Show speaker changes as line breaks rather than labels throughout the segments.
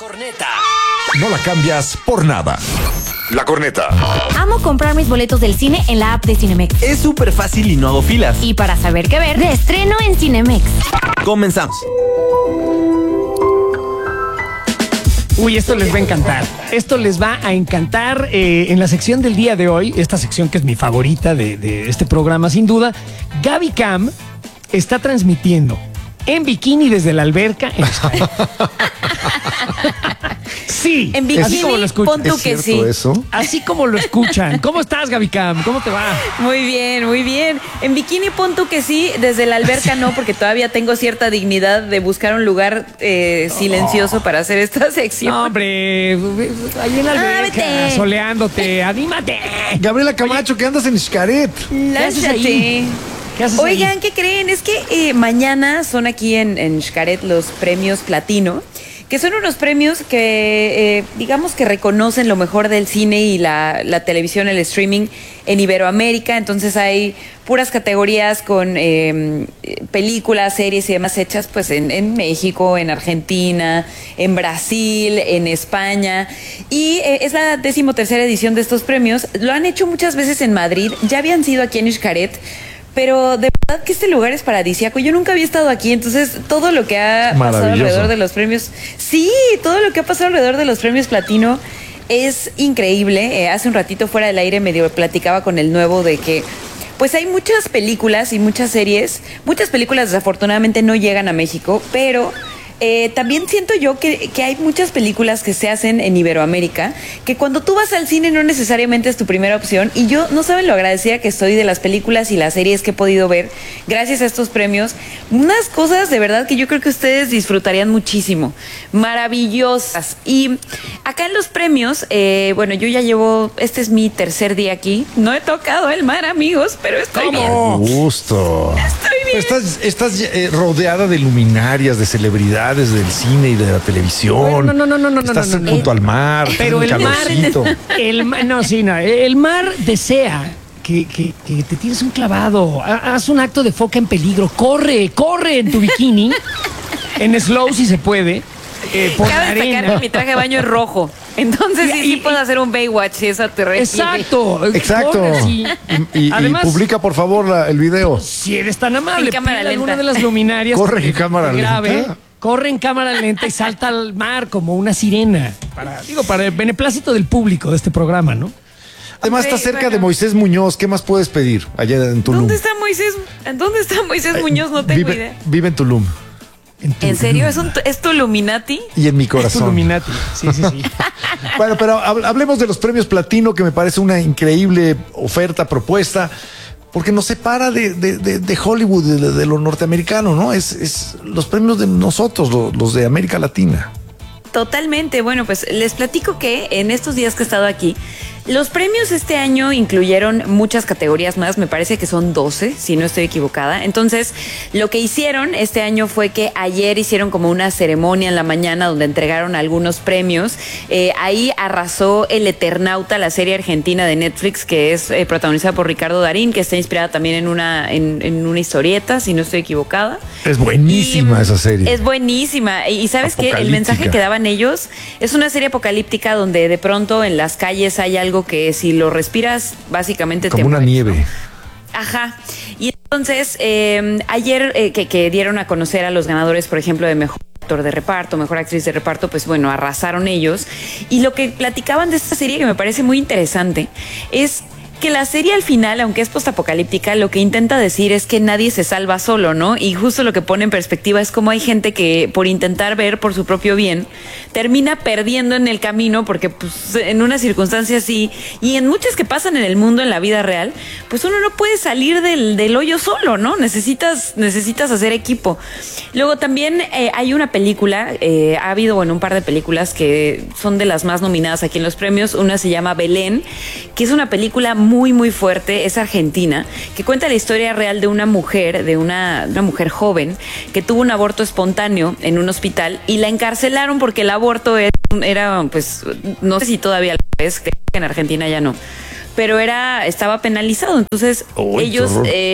corneta.
No la cambias por nada. La corneta.
Amo comprar mis boletos del cine en la app de Cinemex.
Es súper fácil y no hago filas.
Y para saber qué ver, de estreno en Cinemex.
Comenzamos.
Uy, esto les va a encantar. Esto les va a encantar en la sección del día de hoy, esta sección que es mi favorita de este programa, sin duda. Gaby Cam está transmitiendo en bikini desde la alberca en Skype. Sí,
en bikini,
así como lo escuchan.
pon tú que sí.
¿Eso?
Así como lo escuchan. ¿Cómo estás, Gaby Cam? ¿Cómo te va?
Muy bien, muy bien. En bikini pon tú que sí, desde la alberca no, porque todavía tengo cierta dignidad de buscar un lugar silencioso para hacer esta sección.
No, hombre, ahí en la alberca,
vete.
soleándote, anímate.
Gabriela Camacho, ¿qué andas en Xcaret?
haces
Lánzate.
ahí? ¿Qué haces
Oigan,
ahí?
¿qué creen? Es que mañana son aquí en Xcaret los premios Platino, que son unos premios que digamos que reconocen lo mejor del cine y la televisión, el streaming en Iberoamérica. Entonces hay puras categorías con películas, series y demás hechas pues en México, en Argentina, en Brasil, en España. Y es la 13ª edición de estos premios. Lo han hecho muchas veces en Madrid, ya habían sido aquí en Xcaret, pero de verdad que este lugar es paradisíaco. Yo nunca había estado aquí, entonces todo lo que ha pasado alrededor de los premios, sí, todo lo que ha pasado alrededor de los premios Platino es increíble. Hace un ratito fuera del aire medio platicaba con el nuevo de que pues hay muchas películas y muchas series. Muchas películas desafortunadamente no llegan a México, pero también siento yo que hay muchas películas que se hacen en Iberoamérica, que cuando tú vas al cine no necesariamente es tu primera opción. Y yo, no saben lo agradecida que estoy de las películas y las series que he podido ver gracias a estos premios. Unas cosas de verdad que yo creo que ustedes disfrutarían muchísimo. Maravillosas. Y acá en los premios, bueno, yo ya llevo, este es mi tercer día aquí. No he tocado el mar, amigos, pero estoy bien.
Gusto.
Estoy bien.
Estás rodeada de luminarias, de celebridades del cine y de la televisión.
Bueno, no.
Estás
no.
junto al mar.
Pero
estás en calorcito.
El mar desea que te tires un clavado. Haz un acto de foca en peligro. Corre en tu bikini. En slow si se puede. Por la
Cabe destacar
arena.
que mi traje de baño es rojo. Entonces sí puedo hacer un Baywatch si eso te refiere.
Exacto. Corre, sí.
Y
Además,
publica por favor el video.
si eres tan amable,
En cámara
pide alguna
lenta.
de las luminarias.
Corre
que
en cámara
te grabe.
lenta.
Corre en cámara lenta y salta al mar como una sirena. Para el beneplácito del público de este programa, ¿no?
Además,
Ok,
está cerca
bueno.
de Moisés Muñoz. ¿Qué más puedes pedir allá en Tulum?
¿Dónde está Moisés? Muñoz? No tengo idea.
Vive en Tulum.
¿En serio? ¿Es tu Illuminati?
Y en mi
Es tu
corazón.
Illuminati. Sí.
Bueno, pero hablemos de los premios Platino, que me parece una increíble oferta, propuesta, porque nos separa de Hollywood, de lo norteamericano, ¿no? Es los premios de nosotros, los de América Latina.
Totalmente. Bueno, pues les platico que en estos días que he estado aquí, los premios este año incluyeron muchas categorías más, me parece que son 12, si no estoy equivocada. Entonces, lo que hicieron este año fue que ayer hicieron como una ceremonia en la mañana donde entregaron algunos premios. Ahí arrasó El Eternauta, la serie argentina de Netflix, que es protagonizada por Ricardo Darín, que está inspirada también en una historieta, si no estoy equivocada.
Es buenísima esa serie.
Es buenísima. Y ¿sabes qué? El mensaje que daban ellos es una serie apocalíptica donde de pronto en las calles hay algo que si lo respiras básicamente
Como
te
una
mueres,
nieve.
¿no? Ajá. Y entonces ayer que dieron a conocer a los ganadores, por ejemplo, de mejor actor de reparto, mejor actriz de reparto, pues bueno, arrasaron ellos. Y lo que platicaban de esta serie que me parece muy interesante es que la serie al final, aunque es postapocalíptica, lo que intenta decir es que nadie se salva solo, ¿no? Y justo lo que pone en perspectiva es cómo hay gente que por intentar ver por su propio bien termina perdiendo en el camino porque pues en una circunstancia así y en muchas que pasan en el mundo, en la vida real, pues uno no puede salir del hoyo solo, ¿no? Necesitas hacer equipo. Luego también hay una película, ha habido, bueno, un par de películas que son de las más nominadas aquí en los premios. Una se llama Belén, que es una película muy fuerte, es argentina, que cuenta la historia real de una mujer, de una mujer joven que tuvo un aborto espontáneo en un hospital y la encarcelaron porque el aborto era pues, no sé si todavía lo es, creo que en Argentina ya no, pero estaba penalizado. Entonces ellos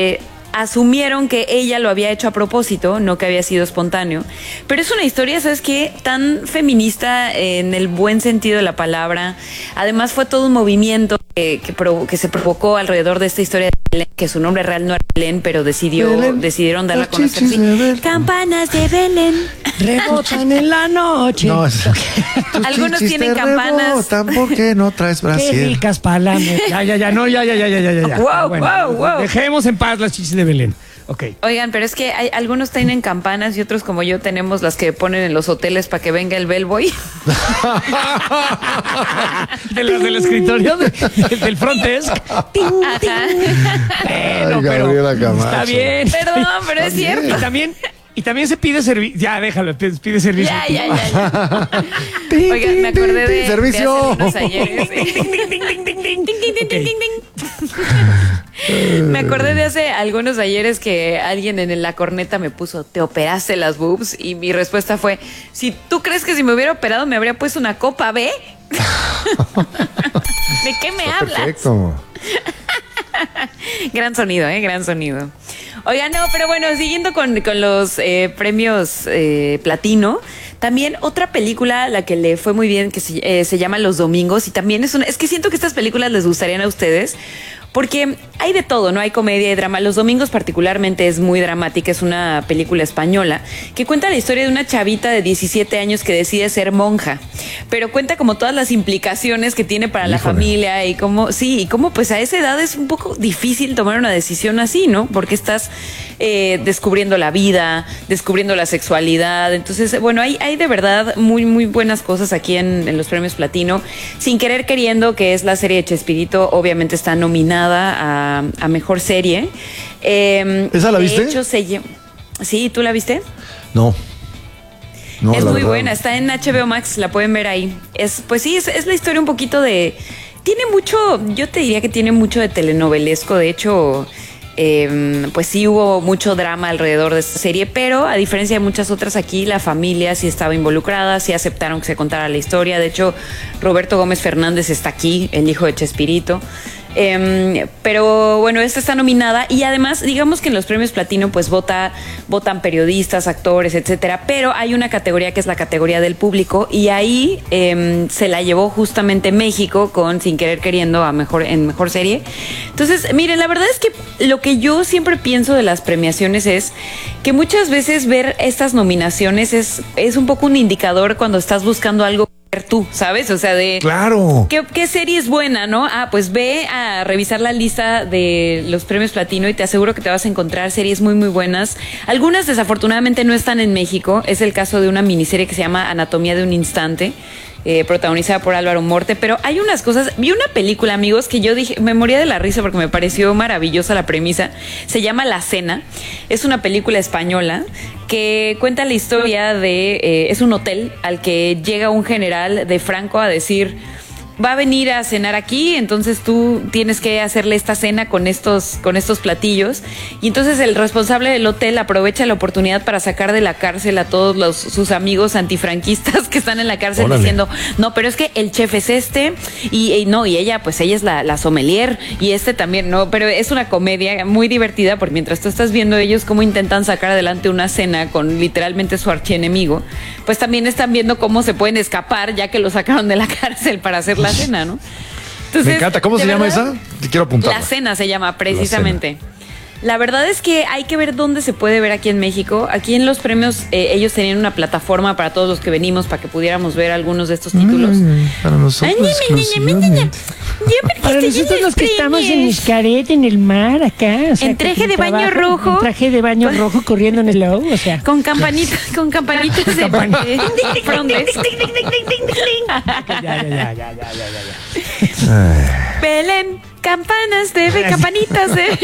asumieron que ella lo había hecho a propósito, no que había sido espontáneo. Pero es una historia, ¿sabes qué? Tan feminista en el buen sentido de la palabra. Además fue todo un movimiento que se provocó alrededor de esta historia de Belén, que su nombre real no era Belén, pero decidieron darla a conocer así. Campanas de Belén.
Rebotan en la noche.
No,
Algunos tienen campanas.
Rebotan porque no traes
Qué
brasier.
ricas palames. Ya.
Wow.
Dejemos en paz las chichis de Belén. Ok.
Oigan, pero es que algunos tienen campanas y otros como yo tenemos las que ponen en los hoteles para que venga el bellboy.
De las del escritorio, del front desk.
Ajá.
Bueno,
Ay, Gabriela Camacho.
está bien.
Perdón, pero es cierto.
Y también se pide servicio. Ya, déjalo, pide servicio.
Ya. Oigan, me acordé de
Servicio.
de hace algunos ayeres. Me acordé de hace algunos ayeres que alguien en la corneta me puso, ¿te operaste las boobs? Y mi respuesta fue, si tú crees que si me hubiera operado me habría puesto una copa B. ¿De qué me hablas?
Perfecto.
Gran sonido, gran sonido. Oigan, no, pero bueno, siguiendo con los premios platino, también otra película a la que le fue muy bien, que se llama Los Domingos, y también es que siento que estas películas les gustarían a ustedes, porque hay de todo, ¿no? Hay comedia y drama. Los Domingos particularmente es muy dramática, es una película española que cuenta la historia de una chavita de 17 años que decide ser monja, pero cuenta como todas las implicaciones que tiene para la familia y cómo pues a esa edad es un poco difícil tomar una decisión así, ¿no? Porque estás descubriendo la vida, descubriendo la sexualidad. Entonces, bueno, hay de verdad muy, muy buenas cosas aquí en los premios platino. Sin querer queriendo, que es la serie de Chespirito, obviamente está nominada a mejor serie.
¿Esa la viste?
De hecho, sí, ¿tú la viste?
No,
es
la
muy
verdad.
buena, está en HBO Max, la pueden ver ahí. Es la historia un poquito de... Tiene mucho, yo te diría que tiene mucho de telenovelesco, de hecho... pues sí hubo mucho drama alrededor de esta serie, pero a diferencia de muchas otras aquí, la familia sí estaba involucrada, sí aceptaron que se contara la historia. De hecho, Roberto Gómez Fernández está aquí, el hijo de Chespirito. Pero bueno, esta está nominada y además digamos que en los premios platino pues votan periodistas, actores, etcétera, pero hay una categoría que es la categoría del público y ahí se la llevó justamente México con Sin Querer Queriendo en mejor serie. Entonces, miren, la verdad es que lo que yo siempre pienso de las premiaciones es que muchas veces ver estas nominaciones es un poco un indicador cuando estás buscando algo tú, ¿sabes? O sea,
Claro.
¿Qué serie es buena, no? Pues ve a revisar la lista de los premios platino y te aseguro que te vas a encontrar series muy, muy buenas. Algunas desafortunadamente no están en México. Es el caso de una miniserie que se llama Anatomía de un Instante, protagonizada por Álvaro Morte, pero hay unas cosas. Vi una película, amigos, que yo dije, me moría de la risa porque me pareció maravillosa la premisa. Se llama La Cena. Es una película española que cuenta la historia es un hotel al que llega un general de Franco a decir, va a venir a cenar aquí, entonces tú tienes que hacerle esta cena con estos platillos. Y entonces el responsable del hotel aprovecha la oportunidad para sacar de la cárcel a todos sus amigos antifranquistas que están en la cárcel. Órale. Diciendo, no, pero es que el chef es y ella es la sommelier y también, no, pero es una comedia muy divertida porque mientras tú estás viendo ellos cómo intentan sacar adelante una cena con literalmente su archienemigo, pues también están viendo cómo se pueden escapar ya que lo sacaron de la cárcel para hacer la cena, ¿no? Entonces,
me encanta. ¿Cómo se llama esa? Te quiero apuntar.
La Cena se llama precisamente. La verdad es que hay que ver dónde se puede ver aquí en México. Aquí en los premios ellos tenían una plataforma para todos los que venimos para que pudiéramos ver algunos de estos títulos.
Para nosotros.
Para nosotros los que estamos en Xcaret, en el mar, acá. O sea,
en traje de baño rojo.
En traje de baño rojo corriendo en el low, o sea.
Con campanitas de front desk.
Ya.
Belén, campanitas de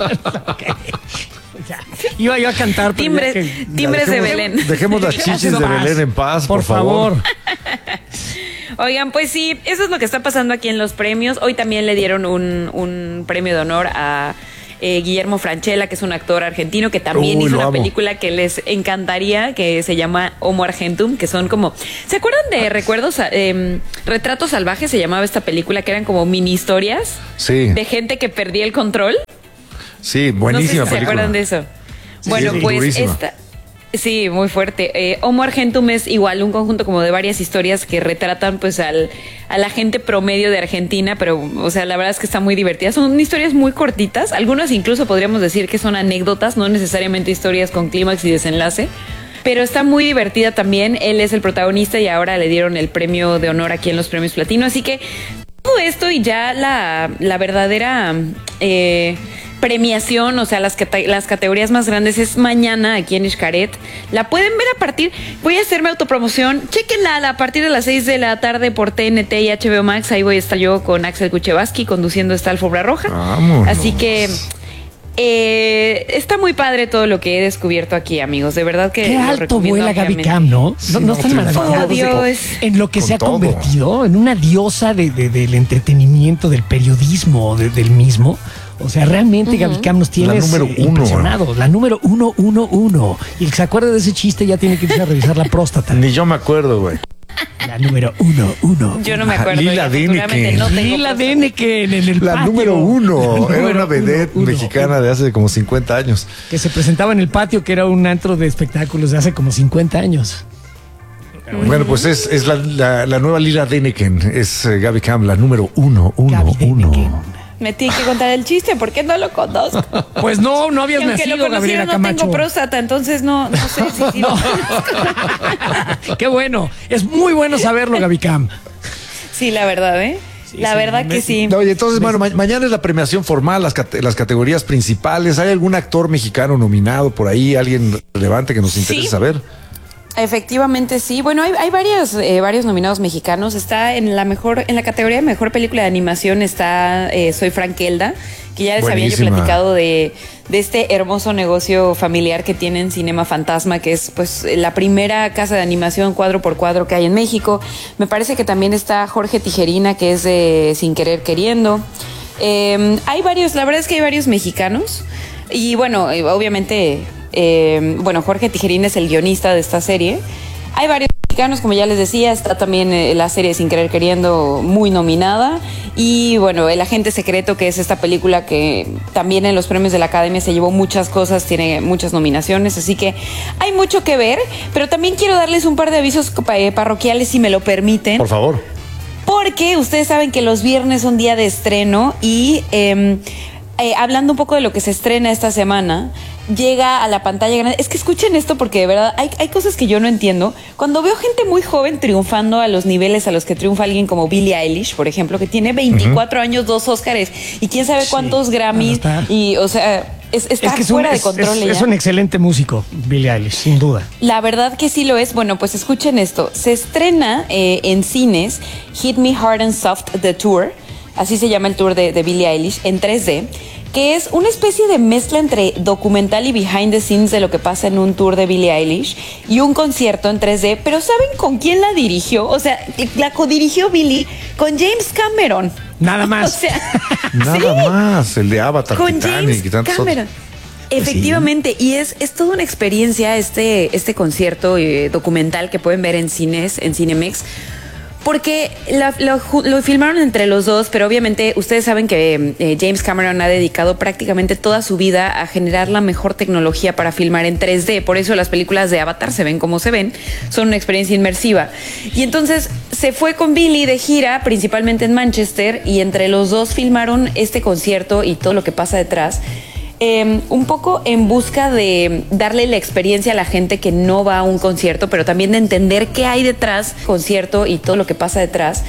Iba yo a cantar.
Timbres de Belén.
Dejemos las chichis de Belén en paz, por favor.
Oigan, pues sí, eso es lo que está pasando aquí en los premios. Hoy también le dieron un premio de honor a Guillermo Francella, que es un actor argentino que también hizo una película que les encantaría, que se llama Homo Argentum, que son como... ¿Se acuerdan de Retratos Salvajes? Se llamaba esta película, que eran como mini historias
de
gente que perdía el control.
Sí, buenísima
no sé si
película.
se acuerdan de eso.
Sí,
Bueno,
sí,
pues
durísima.
esta... Sí, muy fuerte. Homo Argentum es igual un conjunto como de varias historias que retratan pues a la gente promedio de Argentina, pero o sea, la verdad es que está muy divertida. Son historias muy cortitas, algunas incluso podríamos decir que son anécdotas, no necesariamente historias con clímax y desenlace. Pero está muy divertida también. Él es el protagonista y ahora le dieron el premio de honor aquí en los premios Platino. Así que todo esto y ya la verdadera premiación, o sea, las categorías más grandes es mañana aquí en Xcaret. La pueden ver voy a hacerme autopromoción, chéquenla a partir de las 6 de la tarde por TNT y HBO Max. Ahí voy a estar yo con Axel Kuchevaski conduciendo esta alfombra roja.
Vámonos.
Así que está muy padre todo lo que he descubierto aquí, amigos. De verdad que
Qué
lo
alto
recomiendo
vuela Gaby
ampliamente.
Cam, ¿no? No están
triunfando.
maravillados
Oh, Dios.
en lo que
Con
se ha
todo.
convertido en una diosa del entretenimiento, del periodismo, del mismo. O sea, realmente Gaby Cam nos tiene
La número uno.
impresionados. La número 111. Y el que se acuerde de ese chiste ya tiene que irse a revisar la próstata.
Ni yo me acuerdo, güey.
La número 111.
Yo no me acuerdo.
Lila
y afortunadamente
Deneken.
no tengo
Lila
próstata.
Deneken en el
La
patio.
número 1.
La
Era
número
una vedette
uno.
mexicana de hace como 50 años.
Que se presentaba en el patio, que era un antro de espectáculos de hace como 50 años.
Bueno, pues es la nueva Lila Deneken. Es Gaby Cam, la número
Gaby Deneken.
111.
Me tiene que contar el chiste, ¿por qué no lo conozco?
Pues no habías
Y aunque lo
nacido, Gabriela
conociera, no
Camacho.
tengo próstata, entonces no sé si
Qué bueno. Es muy bueno saberlo, Gaby Cam.
Sí, la verdad, ¿eh? La
sí,
verdad que sí.
Oye, entonces, bueno, mañana es la premiación formal, las categorías principales. ¿Hay algún actor mexicano nominado por ahí? ¿Alguien relevante que nos interese
Sí.
saber?
Efectivamente, sí. Bueno, hay varios nominados mexicanos. Está en la categoría de mejor película de animación está Soy Frankelda, que ya les había yo
Buenísima.
platicado de este hermoso negocio familiar que tienen Cinema Fantasma, que es pues la primera casa de animación cuadro por cuadro que hay en México. Me parece que también está Jorge Tijerina, que es de Sin Querer Queriendo. Hay varios, la verdad es que hay varios mexicanos. Y bueno, obviamente, Jorge Tijerina es el guionista de esta serie. Hay varios mexicanos, como ya les decía, está también la serie Sin Querer Queriendo muy nominada. Y bueno, El Agente Secreto, que es esta película que también en los premios de la Academia se llevó muchas cosas, tiene muchas nominaciones, así que hay mucho que ver. Pero también quiero darles un par de avisos parroquiales, si me lo permiten.
Por favor.
Porque ustedes saben que los viernes son día de estreno y hablando un poco de lo que se estrena esta semana, llega a la pantalla grande. Es que escuchen esto porque de verdad hay cosas que yo no entiendo. Cuando veo gente muy joven triunfando a los niveles a los que triunfa alguien como Billie Eilish, por ejemplo, que tiene 24 años, 2 Óscares y quién sabe cuántos Grammys.
Está.
Y, o sea, está fuera de control.
Es
ya.
un excelente músico, Billie Eilish, sin duda.
La verdad que sí lo es. Bueno, pues escuchen esto. Se estrena en cines Hit Me Hard and Soft The Tour, así se llama el tour de Billie Eilish, en 3D, que es una especie de mezcla entre documental y behind the scenes de lo que pasa en un tour de Billie Eilish y un concierto en 3D. Pero ¿saben con quién la dirigió? O sea, la codirigió Billie con James Cameron.
Nada más.
O sea,
Nada más, el de Avatar,
con
Titanic
James
y tantos
Cameron.
otros.
Efectivamente, y es toda una experiencia este concierto documental que pueden ver en cines, en Cinemex, porque lo filmaron entre los dos, pero obviamente ustedes saben que James Cameron ha dedicado prácticamente toda su vida a generar la mejor tecnología para filmar en 3D. Por eso las películas de Avatar se ven como se ven, son una experiencia inmersiva. Y entonces se fue con Billie de gira, principalmente en Manchester, y entre los dos filmaron este concierto y todo lo que pasa detrás. Un poco en busca de darle la experiencia a la gente que no va a un concierto, pero también de entender qué hay detrás del concierto y todo lo que pasa detrás.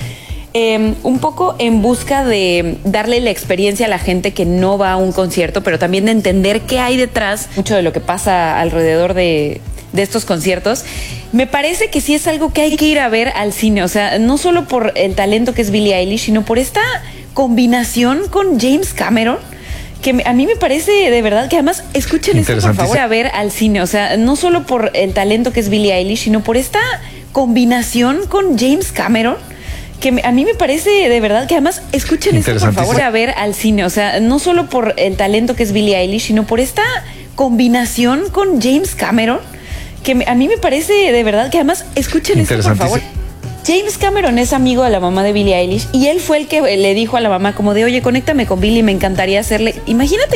Un poco en busca de darle la experiencia a la gente que no va a un concierto, pero también de entender qué hay detrás, mucho de lo que pasa alrededor de estos conciertos. Me parece que sí es algo que hay que ir a ver al cine, o sea, no solo por el talento que es Billie Eilish, sino por esta combinación con James Cameron, que a mí me parece de verdad que además, escuchen esto por favor, a ver al cine, o sea, no solo por el talento que es Billie Eilish, sino por esta combinación con James Cameron, que a mí me parece de verdad que además, escuchen esto por favor, a ver al cine, o sea, no solo por el talento que es Billie Eilish, sino por esta combinación con James Cameron, que a mí me parece de verdad que además, escuchen esto por favor. James Cameron es amigo de la mamá de Billie Eilish y él fue el que le dijo a la mamá como de, oye, conéctame con Billie, me encantaría hacerle. Imagínate